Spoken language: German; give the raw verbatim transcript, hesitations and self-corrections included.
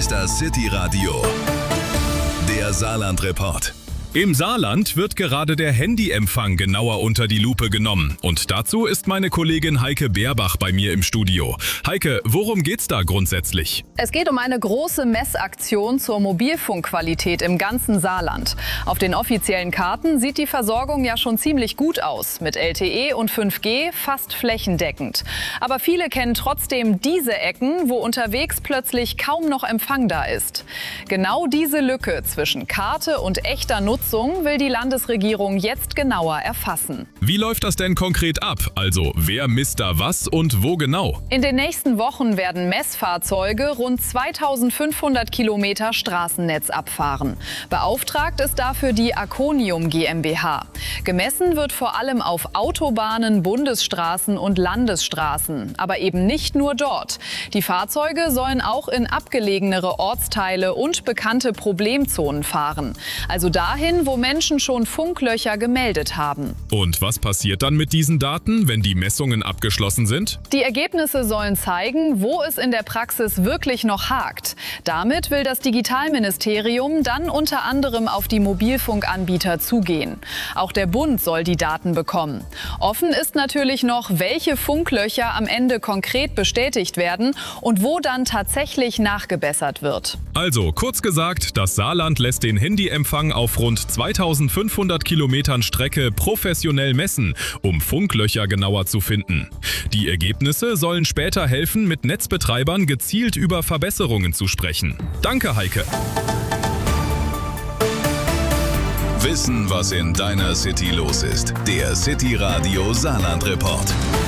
ist das City Radio, der Saarland-Report. Im Saarland wird gerade der Handyempfang genauer unter die Lupe genommen. Und dazu ist meine Kollegin Heike Beerbach bei mir im Studio. Heike, worum geht's da grundsätzlich? Es geht um eine große Messaktion zur Mobilfunkqualität im ganzen Saarland. Auf den offiziellen Karten sieht die Versorgung ja schon ziemlich gut aus. Mit L T E und fünf G fast flächendeckend. Aber viele kennen trotzdem diese Ecken, wo unterwegs plötzlich kaum noch Empfang da ist. Genau diese Lücke zwischen Karte und echter Nutzung will die Landesregierung jetzt genauer erfassen. Wie läuft das denn konkret ab? Also, wer misst da was und wo genau? In den nächsten Wochen werden Messfahrzeuge rund zweitausendfünfhundert Kilometer Straßennetz abfahren. Beauftragt ist dafür die Aconium GmbH. Gemessen wird vor allem auf Autobahnen, Bundesstraßen und Landesstraßen. Aber eben nicht nur dort. Die Fahrzeuge sollen auch in abgelegenere Ortsteile und bekannte Problemzonen fahren. Also dahin, wo Menschen schon Funklöcher gemeldet haben. Und was passiert dann mit diesen Daten, wenn die Messungen abgeschlossen sind? Die Ergebnisse sollen zeigen, wo es in der Praxis wirklich noch hakt. Damit will das Digitalministerium dann unter anderem auf die Mobilfunkanbieter zugehen. Auch der Bund soll die Daten bekommen. Offen ist natürlich noch, welche Funklöcher am Ende konkret bestätigt werden und wo dann tatsächlich nachgebessert wird. Also, kurz gesagt, das Saarland lässt den Handyempfang auf rund zweitausendfünfhundert Kilometern Strecke professionell messen, um Funklöcher genauer zu finden. Die Ergebnisse sollen später helfen, mit Netzbetreibern gezielt über Verbesserungen zu sprechen. Danke, Heike. Wissen, was in deiner City los ist. Der City Radio Saarland-Report.